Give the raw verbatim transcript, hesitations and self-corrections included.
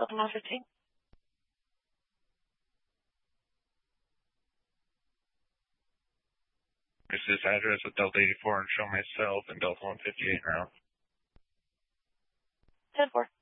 Delta one fifteen. Is this address with Delta eighty-four and show myself and Delta one fifty-eight now? ten four.